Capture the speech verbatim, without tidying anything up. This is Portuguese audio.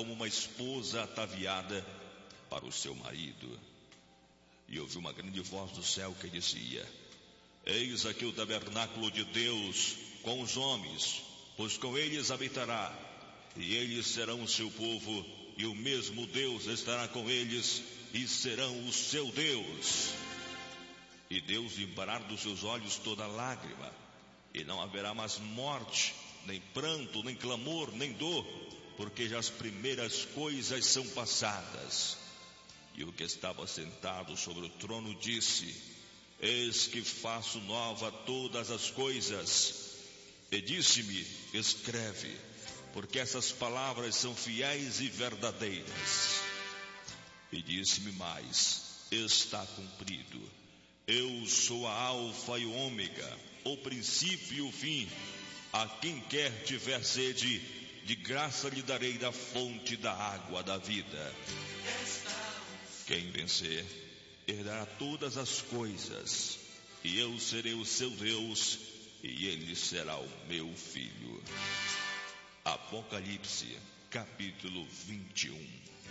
como uma esposa ataviada para o seu marido. E ouvi uma grande voz do céu que dizia: Eis aqui o tabernáculo de Deus com os homens, pois com eles habitará, e eles serão o seu povo, e o mesmo Deus estará com eles, e serão o seu Deus. E Deus limpará dos seus olhos toda lágrima, e não haverá mais morte, nem pranto, nem clamor, nem dor, porque já as primeiras coisas são passadas. E o que estava sentado sobre o trono disse: Eis que faço nova todas as coisas. E disse-me: Escreve, porque essas palavras são fiéis e verdadeiras. E disse-me mais: Está cumprido. Eu sou a Alfa e o Ômega, o princípio e o fim. A quem quer tiver sede, de graça lhe darei da fonte da água da vida. Quem vencer, herdará todas as coisas, e eu serei o seu Deus, e ele será o meu filho. Apocalipse, capítulo vinte e um.